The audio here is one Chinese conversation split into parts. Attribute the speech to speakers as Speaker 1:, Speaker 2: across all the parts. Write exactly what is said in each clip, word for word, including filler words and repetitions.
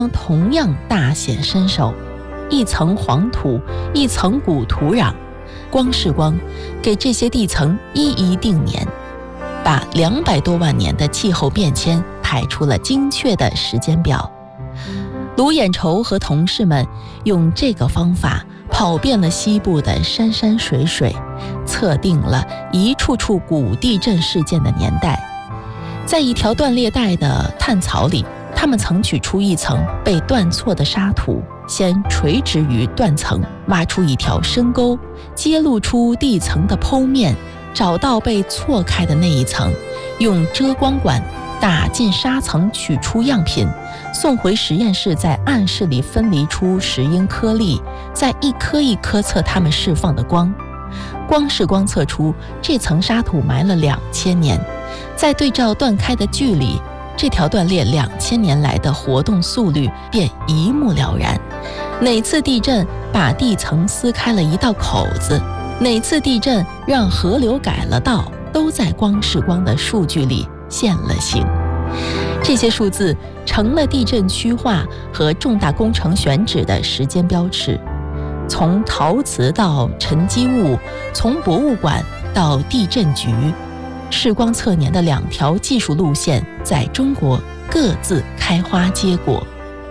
Speaker 1: 同样大显身手，一层黄土，一层古土壤，光是光给这些地层一一定年，把两百多万年的气候变迁排出了精确的时间表。卢衍筹和同事们用这个方法跑遍了西部的山山水水，测定了一处处古地震事件的年代。在一条断裂带的探槽里，他们曾取出一层被断错的沙土，先垂直于断层，挖出一条深沟，揭露出地层的剖面，找到被错开的那一层，用遮光管打进沙层，取出样品，送回实验室，在暗室里分离出石英颗粒，再一颗一颗测它们释放的光。光是光测出这层沙土埋了两千年，再对照断开的距离，这条断裂两千年来的活动速率便一目了然。哪次地震把地层撕开了一道口子，哪次地震让河流改了道，都在光是光的数据里现了形。这些数字成了地震区划和重大工程选址的时间标尺。从陶瓷到沉积物，从博物馆到地震局，视光测年的两条技术路线在中国各自开花结果。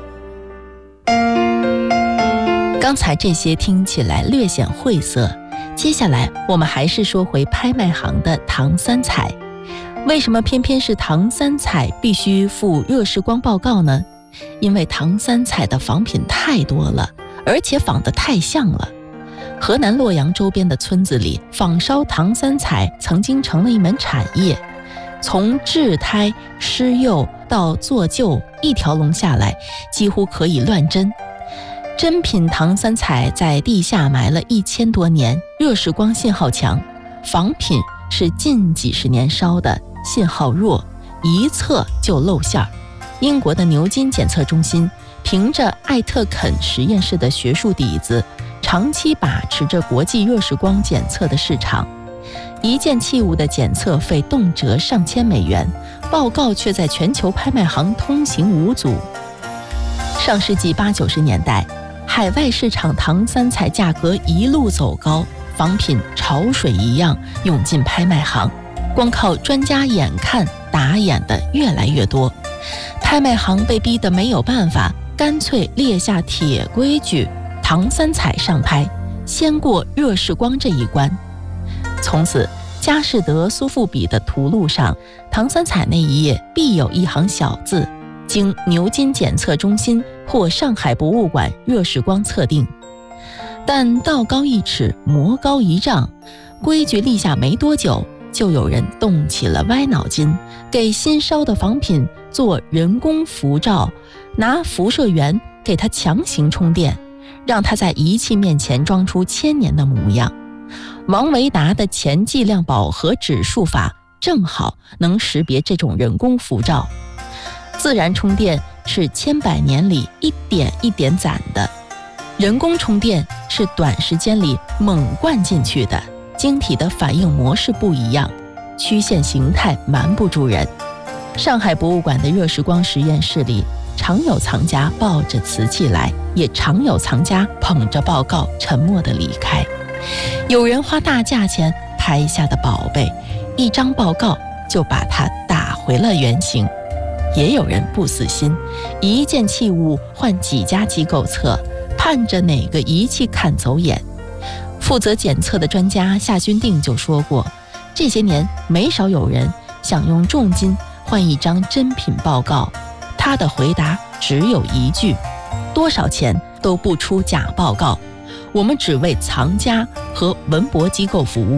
Speaker 1: 刚才这些听起来略显晦涩，接下来我们还是说回拍卖行的唐三彩。为什么偏偏是唐三彩必须附热释光报告呢？因为唐三彩的仿品太多了，而且仿得太像了。河南洛阳周边的村子里，仿烧唐三彩曾经成了一门产业，从制胎、施釉到做旧，一条龙下来，几乎可以乱真。真品唐三彩在地下埋了一千多年，热释光信号强；仿品是近几十年烧的，信号弱，一测就露馅儿。英国的牛津检测中心凭着艾特肯实验室的学术底子，长期把持着国际热释光检测的市场。一件器物的检测费动辄上千美元，报告却在全球拍卖行通行无阻。上世纪八九十年代，海外市场唐三彩价格一路走高，仿品潮水一样涌进拍卖行，光靠专家眼看打眼的越来越多。拍卖行被逼得没有办法，干脆列下铁规矩，唐三彩上拍，先过热释光这一关。从此，佳士得、苏富比的图录上，唐三彩那一页必有一行小字：经牛津检测中心或上海博物馆热释光测定。但道高一尺，魔高一丈，规矩立下没多久，就有人动起了歪脑筋，给新烧的仿品做人工辐照，拿辐射源给它强行充电，让它在仪器面前装出千年的模样。王维达的前计量饱和指数法正好能识别这种人工辐照。自然充电是千百年里一点一点攒的，人工充电是短时间里猛灌进去的，晶体的反应模式不一样，曲线形态瞒不住人。上海博物馆的热释光实验室里，常有藏家抱着瓷器来，也常有藏家捧着报告沉默地离开。有人花大价钱拍下的宝贝，一张报告就把它打回了原形。也有人不死心，一件器物换几家机构测，盼着哪个仪器看走眼。负责检测的专家夏君定就说过，这些年没少有人想用重金换一张真品报告，他的回答只有一句：多少钱都不出假报告，我们只为藏家和文博机构服务。